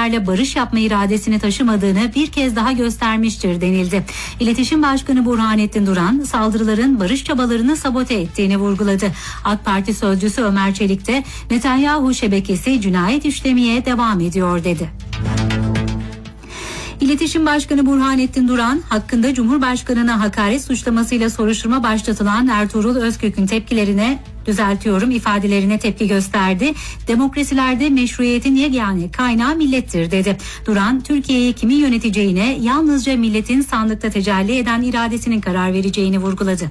Suriyelilerle barış yapma iradesini taşımadığını bir kez daha göstermiştir denildi. İletişim Başkanı Burhanettin Duran saldırıların barış çabalarını sabote ettiğini vurguladı. AK Parti sözcüsü Ömer Çelik de Netanyahu şebekesi cinayet işlemeye devam ediyor dedi. İletişim Başkanı Burhanettin Duran hakkında Cumhurbaşkanı'na hakaret suçlamasıyla soruşturma başlatılan Ertuğrul Özkök'ün ifadelerine tepki gösterdi. Demokrasilerde meşruiyetin yegane kaynağı millettir dedi. Duran, Türkiye'yi kimin yöneteceğine yalnızca milletin sandıkta tecelli eden iradesinin karar vereceğini vurguladı.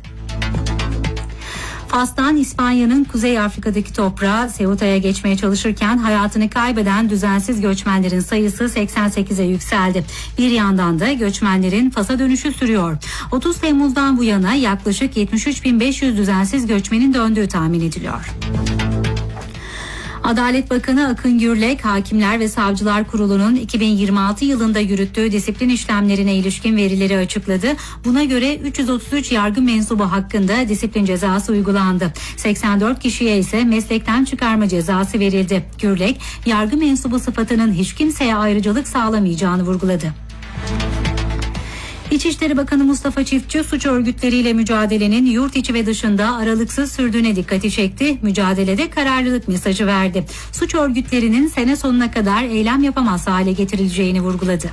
Fas'tan İspanya'nın Kuzey Afrika'daki toprağı Ceuta'ya geçmeye çalışırken hayatını kaybeden düzensiz göçmenlerin sayısı 88'e yükseldi. Bir yandan da göçmenlerin Fas'a dönüşü sürüyor. 30 Temmuz'dan bu yana yaklaşık 73.500 düzensiz göçmenin döndüğü tahmin ediliyor. Adalet Bakanı Akın Gürlek, Hakimler ve Savcılar Kurulu'nun 2026 yılında yürüttüğü disiplin işlemlerine ilişkin verileri açıkladı. Buna göre 333 yargı mensubu hakkında disiplin cezası uygulandı. 84 kişiye ise meslekten çıkarma cezası verildi. Gürlek, yargı mensubu sıfatının hiç kimseye ayrıcalık sağlamayacağını vurguladı. İçişleri Bakanı Mustafa Çiftçi suç örgütleriyle mücadelenin yurt içi ve dışında aralıksız sürdüğüne dikkati çekti. Mücadelede kararlılık mesajı verdi. Suç örgütlerinin sene sonuna kadar eylem yapamaz hale getirileceğini vurguladı.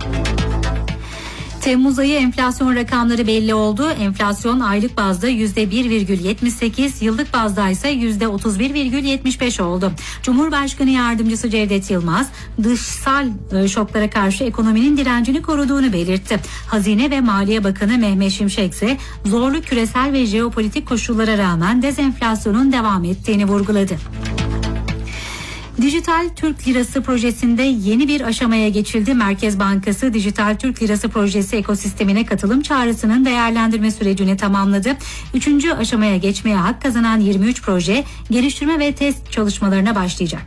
Temmuz ayı enflasyon rakamları belli oldu. Enflasyon aylık bazda %1,78, yıllık bazda ise %31,75 oldu. Cumhurbaşkanı Yardımcısı Cevdet Yılmaz, dışsal şoklara karşı ekonominin direncini koruduğunu belirtti. Hazine ve Maliye Bakanı Mehmet Şimşek ise zorlu küresel ve jeopolitik koşullara rağmen dezenflasyonun devam ettiğini vurguladı. Dijital Türk Lirası projesinde yeni bir aşamaya geçildi. Merkez Bankası Dijital Türk Lirası projesi ekosistemine katılım çağrısının değerlendirme sürecini tamamladı. 3. aşamaya geçmeye hak kazanan 23 proje geliştirme ve test çalışmalarına başlayacak.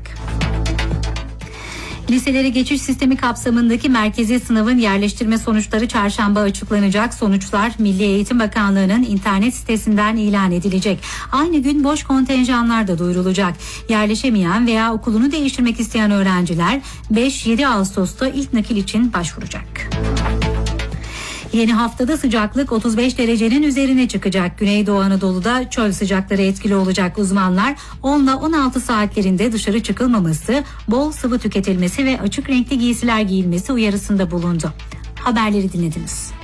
Liselere geçiş sistemi kapsamındaki merkezi sınavın yerleştirme sonuçları çarşamba açıklanacak. Sonuçlar Milli Eğitim Bakanlığı'nın internet sitesinden ilan edilecek. Aynı gün boş kontenjanlar da duyurulacak. Yerleşemeyen veya okulunu değiştirmek isteyen öğrenciler 5-7 Ağustos'ta ilk nakil için başvuracak. Yeni haftada sıcaklık 35 derecenin üzerine çıkacak. Güneydoğu Anadolu'da çöl sıcakları etkili olacak. Uzmanlar 10 ile 16 saatlerinde dışarı çıkılmaması, bol sıvı tüketilmesi ve açık renkli giysiler giyilmesi uyarısında bulundu. Haberleri dinlediniz.